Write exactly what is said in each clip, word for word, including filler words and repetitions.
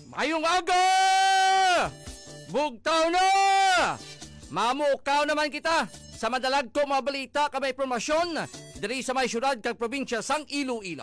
Mayong aga! Bugtaw na! Mamukaw naman kita sa madalag ko mga balita kamay promosyon diri sa may syudad kag probinsya sang Iloilo.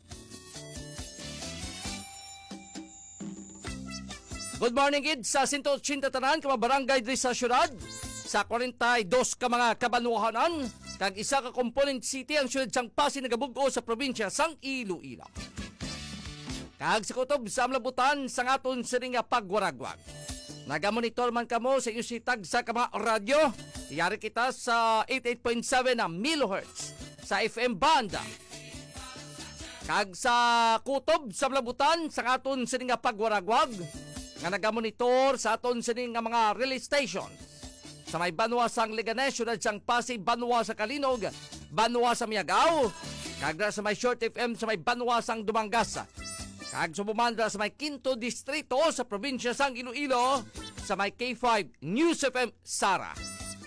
Good morning kids sa one hundred eighty tanan ka mga barangay diri sa syudad, sa forty-two ka mga kabanwahanan kag isa ka component city ang syudad sang Pasig nagabug-o sa probinsya sang Iloilo. Kag sa kutob sa amlabutan sa aton siring nga pagwaragwag. Nagamonitor man kamo sa inyong sitag sa mga radyo. Yari kita sa eighty-eight point seven na megahertz sa F M banda. Kag sa kutob sa amlabutan sa aton siring nga pagwaragwag nga nagamonitor sa aton siring nga mga relay stations. Sa may Banwa sang Leganes, syudad sang Pasig, Banwa sa Kalinog, Banwa sa Miagao, kag sa may Short F M sa may Banwa sang Dumangas. Kag sumumandra sa may Quinto Distrito sa probinsya sang Iloilo sa may K five News F M Sara.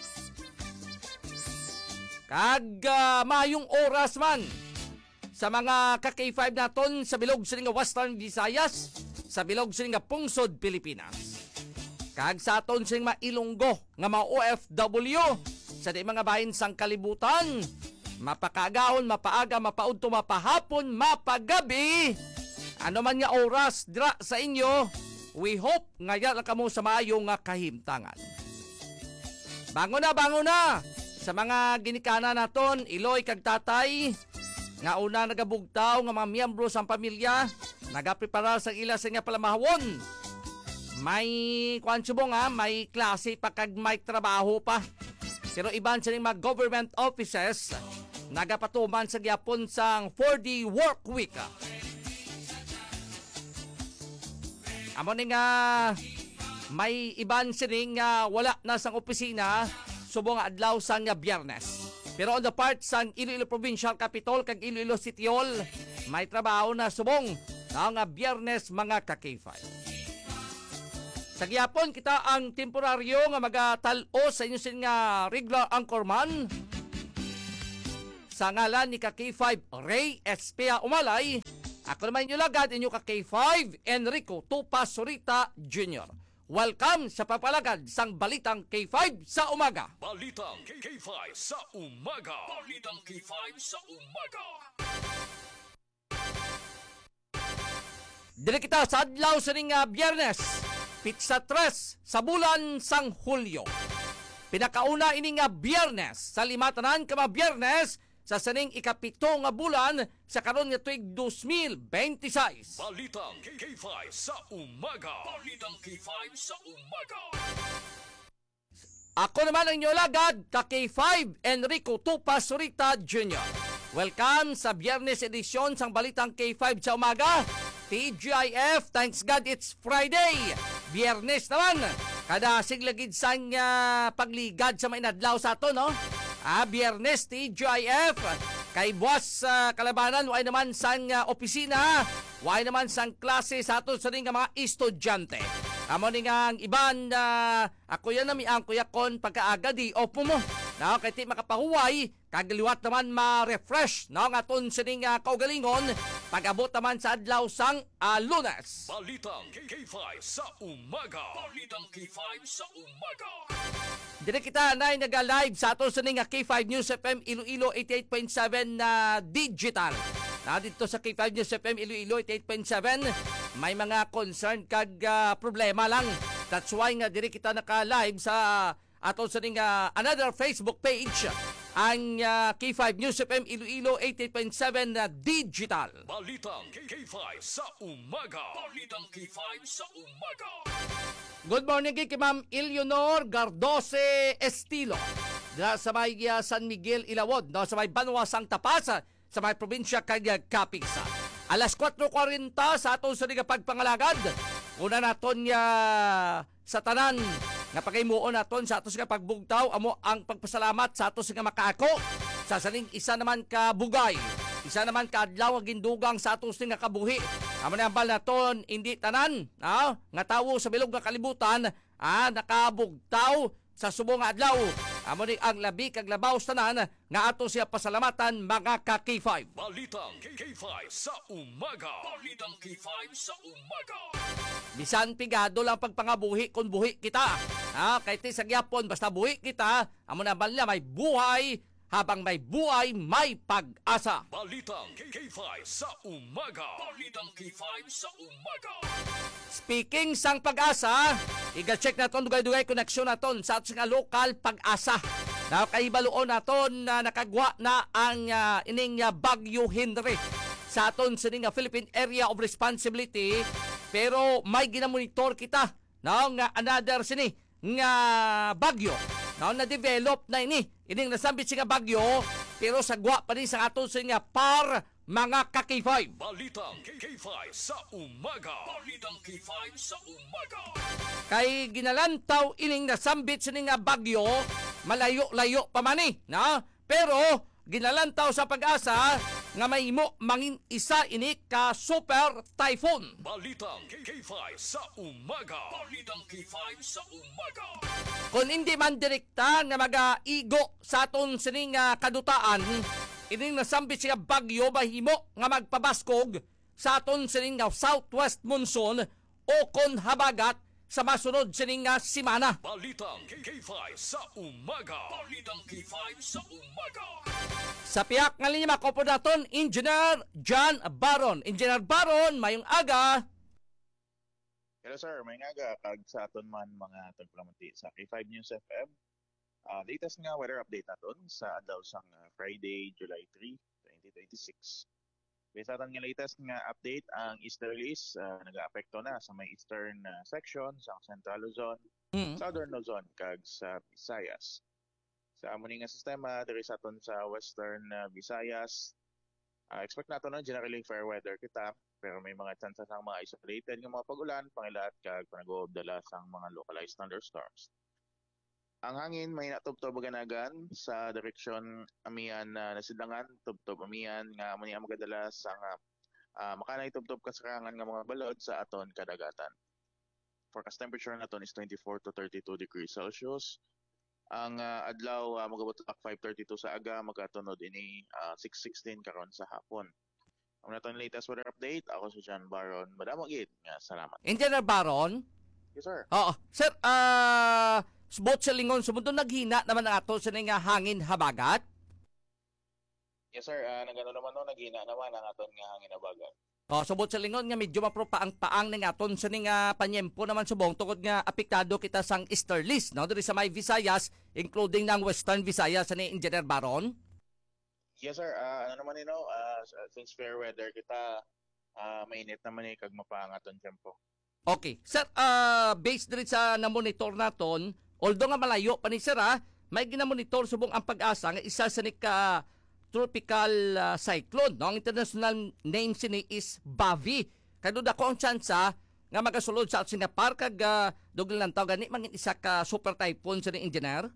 Kag uh, mayong oras man sa mga ka K five naton sa bilog sa nga Western Visayas, sa bilog sa nga Pungsod, Pilipinas. Kag sa aton sa mga Ilonggo nga mga O F W sa di mga bahin sang kalibutan, mapakagaon, mapaaga, mapaudto, mapahapon, mapagabi. Ano man nga oras dira sa inyo, we hope nga yan kamo sa maayo nga kahimtangan. Bango na, bango na! Sa mga ginikana naton, iloy kag tatay, nga una nagabugtaw nga mga miyembro sa pamilya, nagaprepara sa ila sa nga palamahawon. May kwansubong ha, may klase pa kag may trabaho pa. Pero iban sa mga government offices, nagapatuman sa gyapon sang four day work week. Amo ni nga may iban sining nga wala na sang opisina subong adlaw sang nga Biyernes. Pero on the part sang Iloilo Provincial Capital kag Iloilo City Hall, may trabaho na subong na nga Biyernes mga ka-K five. Sa gihapon kita ang temporaryo nga magatalo sa inyo sin nga regular anchorman sa ngalan ni ka-K five Ray Espea Umalay. Ako naman inyo lagad, inyo ka K five, Enrico Tupa Surita Junior Welcome sa papalagad sang Balitang K five sa umaga. Balitang K five sa umaga. Balitang K five sa umaga. Dili kita sa adlaw sa ning uh, Biyernes, pitsa tres sa bulan sang Hulyo. Pinakauna ini nga Biyernes sa lima tanan ka mga Biyernes sa saning ikapito nga bulan sa karon nga tuig two thousand twenty-six. Balitang K five sa umaga. Balitang K five sa umaga. Ako naman ang inyo lagad, ka K five Enrico Tupa Surita Junior Welcome sa Biyernes edisyon sang Balitang K five sa umaga. T G I F, thanks God it's Friday. Biyernes naman. Kada siglagid sang uh, pagligad sa mainadlaw sa ato, no? Ah, Biyernes, T G I F. Kay buwas sa uh, kalabanan, way naman sang uh, opisina, way naman sang klase sa ato sa rin nga mga estudyante. Amo ni nga ang iban na uh, ako yan nami ang kuyakon pagkaaga di opo mo. No, kay ti makapahuway, kagaliwat naman ma-refresh, no, nga ton sa rin nga kaugalingon, pag-abot naman sa adlaw sang uh, Lunes. Balitang K five sa umaga. Balitang K five sa umaga. Dire kita na nag-live sa ato sa nga K five News F M Iloilo eighty-eight point seven na uh, digital. Na dito sa K five News F M Iloilo eighty-eight point seven, may mga concern kag uh, problema lang. That's why nga dire kita naka-live sa ato sa nga another Facebook page, ang uh, K five News F M Iloilo eighty-eight point seven na digital. Balitang K five sa umaga. Balitang K five sa umaga. Good morning kay Ma'am Eleanor Gardose Estilo. Dira sa may uh, San Miguel, Ilawod, no, sa may Banwa sang Tapasa, sa may probinsya kag Kapigsa. Alas four forty sa aton sa nga pagpangalagad. Una naton ya uh, sa tanan nga paghimuon naton sa ato sa pagbugtaw, amo ang pagpasalamat sa ato sa makaako. Sa saling isa naman ka bugay, isa naman ka adlaw nga gindugang sa ato sa kabuhi. Amo na ambal naton hindi tanan, ah, nga tawo sa bilog nga kalibutan, ah, nakabugtaw sa subong adlaw. Amo ni ang labi kag labaw sa tanan nga ato siya pasalamatan mga ka K five. Balitang K five sa umaga. Balitang K five sa umaga. Bisan pigado lang pagpangabuhi kung buhi kita. Ha, kay ti sa gyapon basta buhi kita, amo na balya may buhay, habang may buhay may pag-asa. Balitang K five sa umaga. Balitang K five sa umaga. Speaking sang pag-asa, iga-check naton dugay-dugay koneksyon naton sa ating nga lokal pag-asa. Nakahibaluon naton na nakagwa na ang uh, ining uh, Bagyo Henry sa aton sining nga Philippine Area of Responsibility, pero may ginamonitor kita no nga another sini nga bagyo no na develop na ini ining nasambit nga bagyo, pero sagwa pa rin sa aton sining nga par mga ka K five. Balitang K five sa umaga. Balitang K five sa umaga. Kay ginalantaw ining nasambit sining nga bagyo, malayo-layo pa man ni, na? Pero ginalantaw sa pag-asa nga mahimo mangin isa ini ka super typhoon. Balitang K five sa umaga. Balitang K five sa umaga. Kung hindi man direkta nga mag-igo sa aton sining nga kadutaan, ining nasambit siya bagyo mahimo nga magpabaskog sa aton sining nga southwest monsoon o kon habagat sa masunod sining nga simana. Balitang K five sa umaga. Balitang K five sa umaga. Sa piyak nga linya makopo naton, Engineer John Baron. Engineer Baron, mayong aga. Hello sir, may nga kag sa aton man mga tagpalamati sa K five News F M. Uh, latest nga weather update naton sa adlaw sang uh, Friday, July third, twenty twenty-six. Based aton nga latest nga update, ang easterlies uh, nag-aapekto na sa may eastern uh, section sa Central Luzon, Mm. Southern Luzon kag sa Visayas. Sa amo nga sistema diri sa aton sa Western uh, Visayas, uh, expect nato na generally fair weather kita, pero may mga chances ng mga isolated nga mga pag-ulan, pangilat kag panag-uob dala sang mga localized thunderstorms. Ang hangin may natubtob ganagan sa direksyon amihan na uh, nasidlangan, tubtob amihan nga amo niya magadala sang uh, uh, makanay tubtob kasarangan nga mga balod sa aton kadagatan. Forecast temperature naton is twenty-four to thirty-two degrees Celsius. Ang uh, adlaw uh, magabot five thirty-two sa aga, magatunod ini uh, six sixteen karon sa hapon. Ang naton latest weather update, ako si John Baron. Madamo gid nga salamat. Engineer Baron. Yes sir. Oo. Sir, ah... Uh, Subot sa lingon, sumunod naghina naman ang ato sa nga hangin habagat. Yes sir, uh, nagano naman no, naghina naman ang aton nga hangin habagat. Oh, subot sa lingon nga medyo mapro pa ang paang ng aton sa nga panyempo naman subong tungod nga apektado kita sang easterlies, no? Diri sa may Visayas, including ng Western Visayas ni Engineer Baron. Yes sir, uh, ano naman ino, uh, since fair weather kita, uh, mainit naman ni kag mapaangaton tempo. Okay. Sir, uh, based diri sa na-monitor naton, although nga malayo pa ni sir ha, may ginamonitor subong ang pag-asa nga isa sa ni ka tropical uh, cyclone. No? Ang international name sini is Bavi. Kaya dako ang tsansa nga magasulod sa ating nga par kag uh, duglan lang tawag gani mangin isa ka super typhoon sa ni engineer.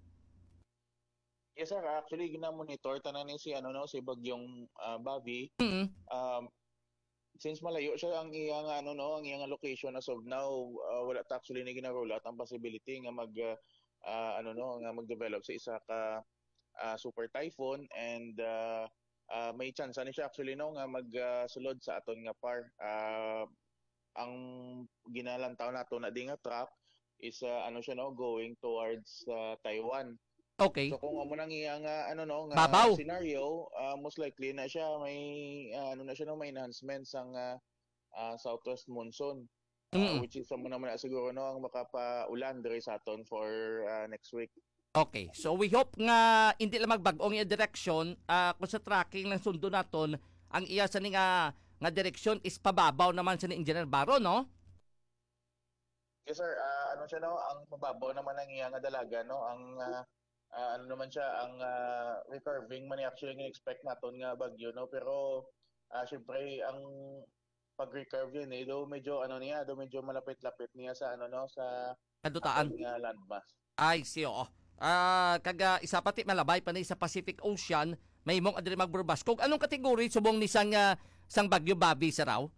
Yes sir, actually ginamonitor tanan ni si ano no, si bagyong uh, Bavi. Mm-hmm. Um, since malayo siya ang iyang ano no, ang iyang location as of now, uh, wala ta actually ni ginaroll out ang possibility nga mag uh, uh, ano no, nga mag-develop sa isa ka uh, super typhoon, and uh, uh, may chance ani siya actually no nga magsulod uh, sa aton nga par. Uh, ang ginalantaw nato na di nga track is uh, ano siya no, going towards uh, Taiwan. Okay. So kung amo nang iyang uh, ano no nga Babaw. scenario, uh, most likely na siya may uh, ano na siya no, may enhancement sang uh, uh, southwest monsoon, uh, Mm. which is amo naman na siguro no ang makapaulan diri sa aton for uh, next week. Okay. So we hope nga hindi lang magbag-ong iya direksyon, uh, kung sa tracking ng sundo naton, ang iya sa ni nga nga direksyon is pababaw naman sa ni Engineer Baron, no? Yes sir, uh, ano siya no, ang mababaw naman ang iyang dalaga no, ang uh, uh, ano naman siya, ang uh, recurving man actually nga expect naton nga bagyo no, pero uh, syempre ang pag-recurve yun eh, do medyo ano niya, do medyo malapit-lapit niya sa ano no, sa Kadutaan. aton nga landmass. Ay, siyo. Ah, kaga isa pati malabay pa ni sa Pacific Ocean, may mong adiri magburbas. Kung anong kategory subong ni sang uh, sang bagyo Bavi sa raw?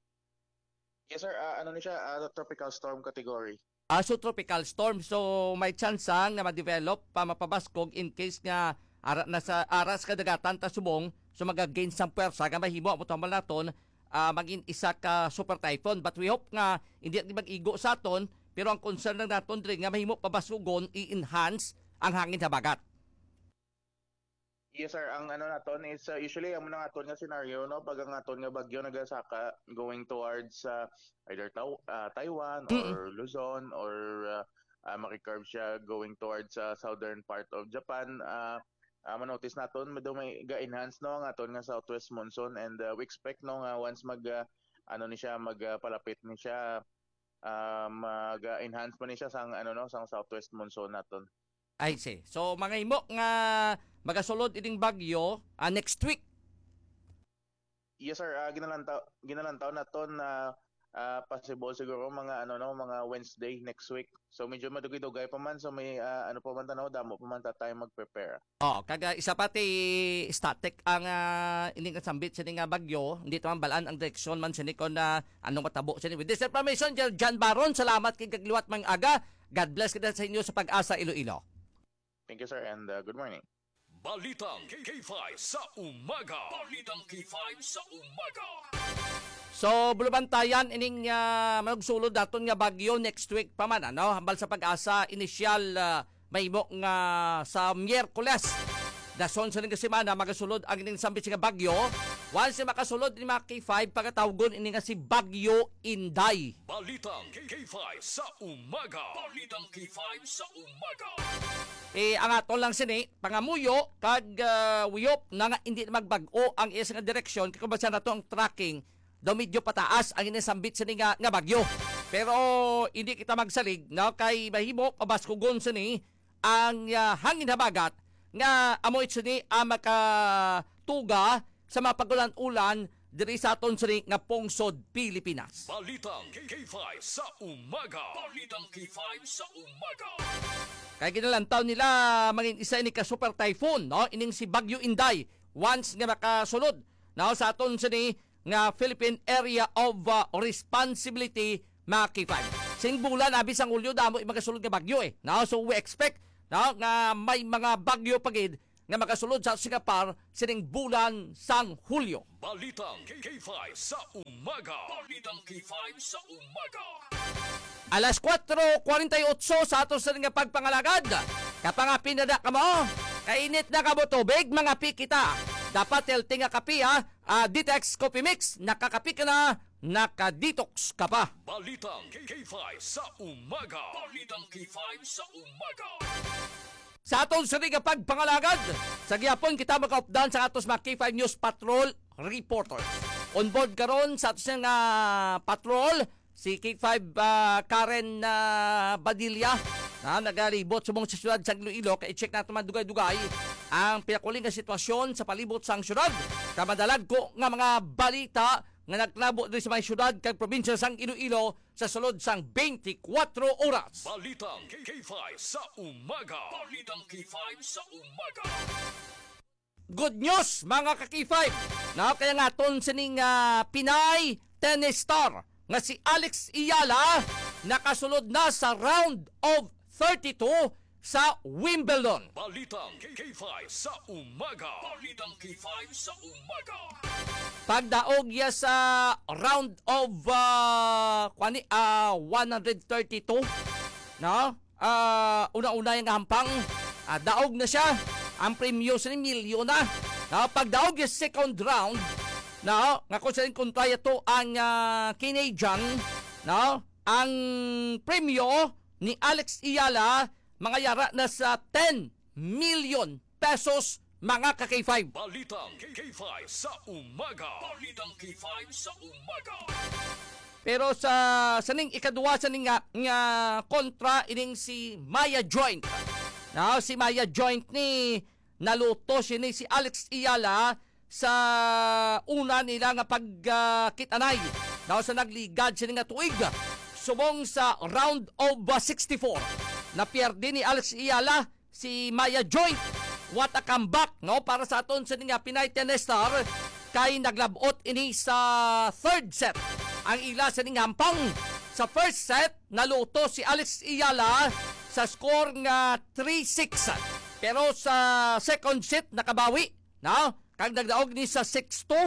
Yes sir, uh, ano ni siya, uh, tropical storm category. Ah, so tropical storm. So may chance nga ma-develop pa mapabaskog in case nga ara na sa aras kadagatan ta subong, so magagain sang pwersa nga mahimo mo tamal naton uh, maging isa ka super typhoon. But we hope nga hindi natin mag-igo sa aton, pero ang concern lang naton diri nga mahimo pabasugon i-enhance ang hangin habagat. Yes sir, ang ano naton is uh, usually ang mga aton nga scenario no pag ang aton nga bagyo nagasaka going towards uh, either Taw- uh, Taiwan or Mm-mm. Luzon or uh, uh, makikurve siya going towards uh, southern part of Japan. Uh, uh, manotice naton medyo may ga-enhance no ang aton nga southwest monsoon and uh, we expect no nga once mag uh, ano ni siya magpalapit ni siya um, mag-enhance pa ni siya sang ano no sang southwest monsoon naton. I see. So mga himo nga magasulod ining bagyo uh, next week. Yes sir, uh, ginalantaw ginalantaw naton na uh, possible siguro mga ano no mga Wednesday next week. So medyo madugay-dugay pa man so may uh, ano pa man tanaw damo pa man ta tayo mag-prepare. Oh, kaga isa pati static ang uh, ining sambit sa nga bagyo, hindi man balaan ang direksyon man sini kon na anong matabo sini. With this information, John Baron, salamat kay kagluwat mang aga. God bless kita sa inyo sa Pag-asa Iloilo. Thank you sir and uh, good morning. Balitang K five sa umaga. Balitang K five sa umaga. So, bulubantayan ining uh, magsulod daton nga bagyo next week pa man ano, hambal sa Pag-asa initial uh, mahimo nga sa Miyerkules. Dason sa ning semana magasulod ang ining sambit nga bagyo. Once makasulod ni mga K five pagkatawgon ini nga si Bagyo Inday. Balitang K five sa umaga. Balitang K five sa umaga. Eh, ang aton lang sini, pangamuyo, kag uh, wiyop na nga hindi magbag-o ang isa nga direksyon, kaya basta na to ang tracking, daw medyo pataas ang inisambit sini nga, nga bagyo. Pero hindi kita magsalig, no, kay mahimo, pabaskugon sini, ang uh, hangin habagat, nga amoy sini ang makatuga sa mga pagulan-ulan diri sa aton sini nga pungsod Pilipinas. Balitang K five sa umaga. Balitang K five sa umaga. Kaya ginalantaw nila mangin isa ini ka super typhoon, no? Ining si Bagyo Inday. Once nga makasunod, no, sa aton sini nga Philippine Area of uh, Responsibility mga K five. Sing bulan abis ang Hulyo damo makasulod nga bagyo eh. No? So we expect, no, nga may mga bagyo pagid nga makasulod sa Singapore sining bulan sang Hulyo. Balitang K five sa umaga. Balitang K five sa umaga. Alas kwatro forty-eight sa ato sa nga pagpangalagad. Kapanga pinada ka mo, kainit na ka mo tubig, mga pi kita. Dapat healthy nga kapi ha, uh, Detox Coffee Mix, nakakapi ka na, nakadetox ka pa. Balitang K five sa umaga. Balitang K five sa umaga. Sa atong sa nga pagpangalagad, sa gihapon kita maka-updown sa atos mga K five News Patrol reporters. On board karon sa atos nga patrol, si K five uh, Karen uh, Badilla na nagalibot sumong sa syudad sa Iloilo. Kaya i-check natin man dugay-dugay ang pinakuling nga sitwasyon sa palibot sang syudad. Kamadalag ko nga mga balita nga naglabo din sa mga syudad kag probinsya sang Iloilo sa sulod sang twenty-four oras. Balitang K five sa umaga. Balitang K five sa umaga. Good news mga ka-K five. Na kaya nga ton sining uh, Pinay tennis star nga si Alex Iyala nakasulod na sa round of thirty-two sa Wimbledon. Balitang K five sa umaga. Balitang K five sa umaga. Pagdaog ya sa round of uh, kwani uh, one thirty-two, no? Uh, una-una yung hampang, uh, daog na siya. Ang premyo sa ni milyon na. No? Pagdaog ya second round, no? Nga kung saan kontraya to ang uh, Canadian, no? Ang premyo ni Alex Iyala mga yara na sa ten million pesos mga ka-K five. Balitang K five sa umaga. Balitang K five sa umaga. Pero sa saning ikaduwa saning nga, nga kontra ining si Maya Joint. Now, si Maya Joint ni naluto siya ni si Alex Iyala sa una nila nga pagkitanay. Uh, Now, sa nagligad siya nga tuig. Subong sa round of uh, sixty-four. Napiyerde ni Alex Iyala si Maya Joint. What a comeback, no? Para sa aton sa nga Pinay tennis star kay naglabot ini sa third set. Ang ila sa ning hampang. Sa first set, naluto si Alex Iyala sa score nga three six. Pero sa second set, nakabawi, no? Kag nagdaog ni sa six two.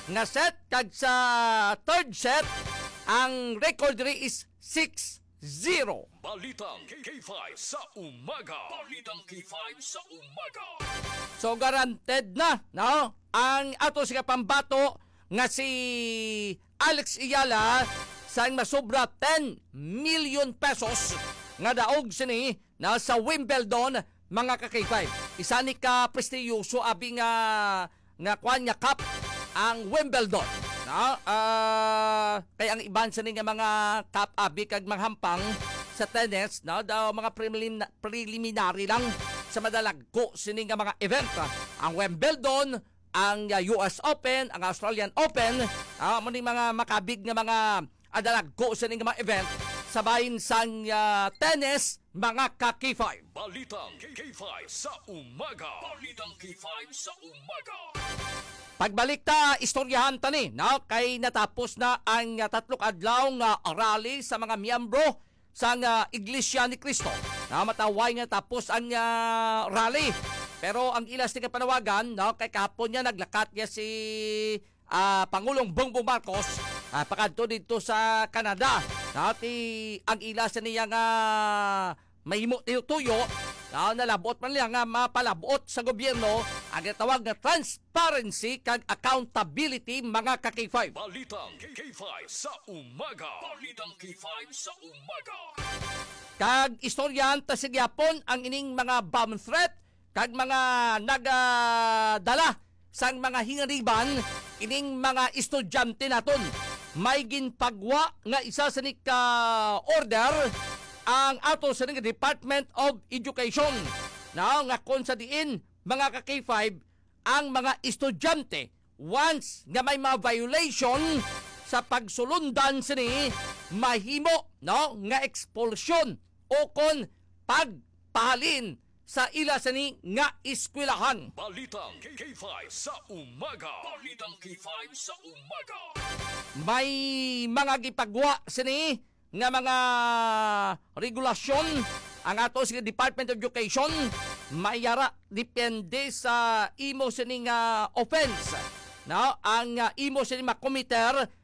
nga set kag sa third set ang record diri is six zero. Balitang K five sa umaga. Balitang K five sa umaga. So guaranteed na no ang ato sa pambato nga si Alex Iyala sa masobra ten million pesos nga daog sini na sa Wimbledon mga ka-K five. Isa ni ka prestiyoso abi nga nga kwan nga cup ang Wimbledon. No? Uh, kaya ang iban sa nga mga cup abi kag manghampang sa tennis, no? Daw mga prelim- preliminary lang sa madalagko sini nga mga event. Ang Wimbledon, ang uh, U S Open, ang Australian Open, uh, mo mga makabig nga mga adalagko sini nga mga event sa bahin sang uh, tennis mga ka-K five. Balitang K five sa umaga. Balitang K five sa umaga. Pagbalik ta, istoryahan ta ni, no? Kay natapos na ang uh, tatlong adlaw nga rally sa mga miyembro sa uh, Iglesia ni Cristo. Na mataway nga tapos ang uh, rally. Pero ang ilas ni kapanawagan, no? Kay kahapon niya naglakat niya si uh, Pangulong Bongbong Marcos uh, pakadto dito sa Canada. Dati ang ilas niya nga mahimo tuyo, no? Nalabot man niya nga mapalabot sa gobyerno ang tawag na transparency kag accountability mga ka-K five. Balitang K five sa umaga. Balitang K five sa umaga. Kag istoryan ta sa gyapon ang ining mga bomb threat kag mga nagadala sang mga hingariban ining mga estudyante naton. May ginpagwa nga isa sa ni ka order ang ato sa ni Department of Education. Now, nga kon sa diin mga ka-K five ang mga estudyante once nga may mga violation sa pagsulundan sini mahimo no nga expulsion o kon pagpahalin sa ila sini nga eskwelahan. Balitang K five sa umaga. Balitang K five sa umaga. May mga gipagwa sini nga mga regulasyon ang ato sa Department of Education mayara depende sa imo sini nga offense. No, ang uh, imo sini nga committer